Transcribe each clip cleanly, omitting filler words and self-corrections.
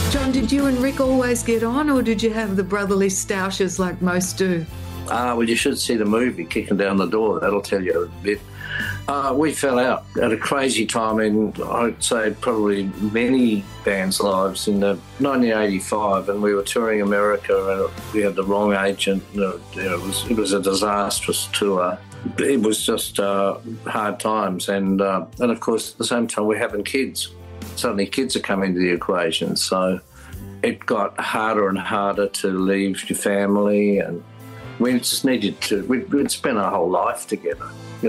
John, did you and Rick always get on, or did you have the brotherly stoushes like most do? Well, you should see the movie, Kicking Down the Door. That'll tell you a bit. We fell out at a crazy time in, I'd say, probably many bands' lives in 1985, and we were touring America, and we had the wrong agent. It was a disastrous tour. It was just hard times, and of course, at the same time, we're having kids. Suddenly kids are coming into the equation, so it got harder and harder to leave your family, and we just needed to, we'd spent our whole life together,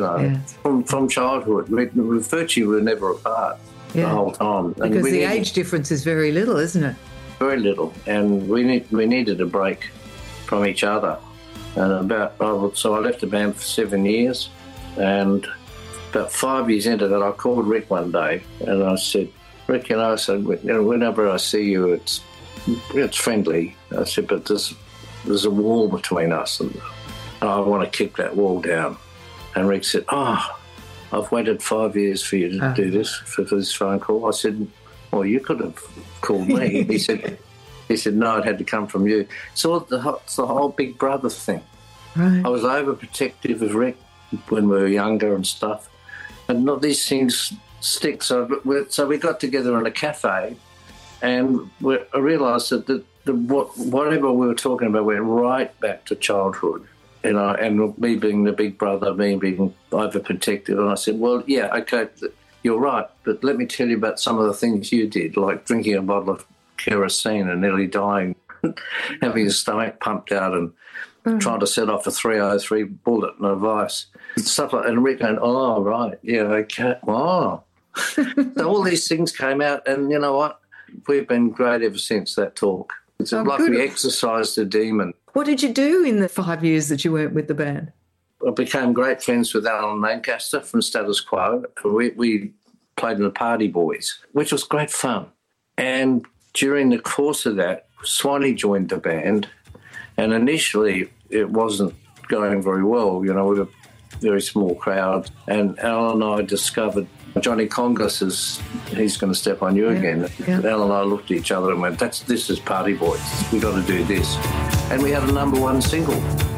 from childhood. We virtually were never apart the whole time. And because the age difference is very little, isn't it? Very little, and we needed a break from each other. And so I left the band for 7 years, and about 5 years into that, I called Rick one day, and I said, Rick, I said, whenever I see you, it's friendly. I said, but there's a wall between us, and I want to kick that wall down. And Rick said, I've waited 5 years for you to do this, for this phone call. I said, well, you could have called me. He said, no, it had to come from you. So it's the whole big brother thing. Right. I was overprotective of Rick when we were younger and stuff. And not these things stick. So we got together in a cafe, and I realised that whatever we were talking about went right back to childhood. And me being the big brother, me being overprotective. And I said, well, yeah, okay, you're right, but let me tell you about some of the things you did, like drinking a bottle of kerosene and nearly dying, having your stomach pumped out and trying to set off a 303 bullet in a vice. Stuff like that. And Rick going, oh, right, yeah, okay, wow. So all these things came out, and you know what? We've been great ever since that talk. It's like good. We exorcised a demon. What did you do in the 5 years that you weren't with the band? I became great friends with Alan Lancaster from Status Quo. We played in the Party Boys, which was great fun. And during the course of that, Swanee joined the band, and initially it wasn't going very well. We were a very small crowd, and Alan and I discovered Johnny Congas he's going to step on you again. Yeah. Alan and I looked at each other and went, this is Party Boys. We've got to do this. And we had a #1 single.